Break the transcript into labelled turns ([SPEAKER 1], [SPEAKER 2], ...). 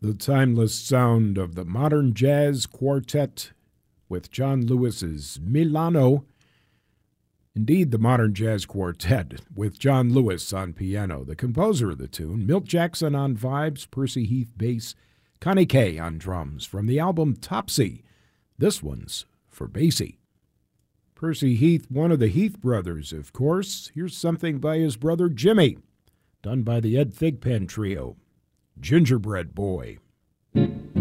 [SPEAKER 1] The timeless sound of the modern jazz quartet with John Lewis's Milano. Indeed, the modern jazz quartet with John Lewis on piano, the composer of the tune, Milt Jackson on vibes, Percy Heath bass, Connie Kay on drums from the album Topsy. This one's for Basie. Percy Heath, one of the Heath brothers, of course. Here's something by his brother Jimmy, done by the Ed Thigpen Trio. Gingerbread Boy.